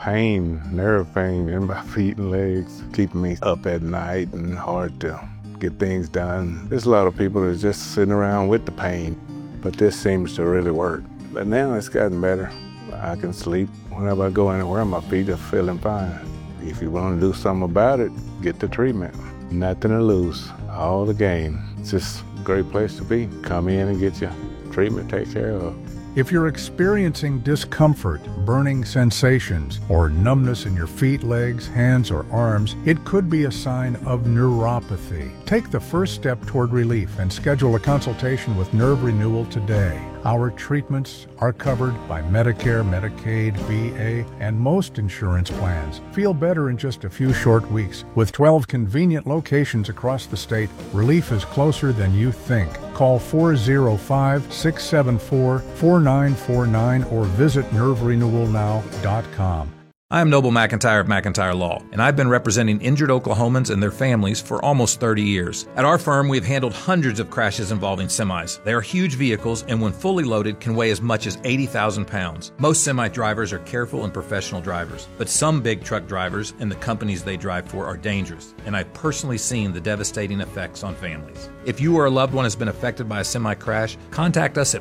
pain, nerve pain in my feet and legs, keeping me up at night and hard to get things done. There's a lot of people that's just sitting around with the pain, but this seems to really work. But now it's gotten better. I can sleep whenever I go anywhere. My feet are feeling fine. If you want to do something about it, get the treatment. Nothing to lose, all to gain. It's just a great place to be. Come in and get your treatment taken care of. If you're experiencing discomfort, burning sensations, or numbness in your feet, legs, hands, or arms, it could be a sign of neuropathy. Take the first step toward relief and schedule a consultation with Nerve Renewal today. Our treatments are covered by Medicare, Medicaid, VA, and most insurance plans. Feel better in just a few short weeks. With 12 convenient locations across the state, relief is closer than you think. Call 405-674-4949 or visit nerverenewalnow.com. I'm Noble McIntyre of McIntyre Law, and I've been representing injured Oklahomans and their families for almost 30 years. At our firm, we've handled hundreds of crashes involving semis. They are huge vehicles and when fully loaded can weigh as much as 80,000 pounds. Most semi drivers are careful and professional drivers, but some big truck drivers and the companies they drive for are dangerous, and I've personally seen the devastating effects on families. If you or a loved one has been affected by a semi crash, contact us at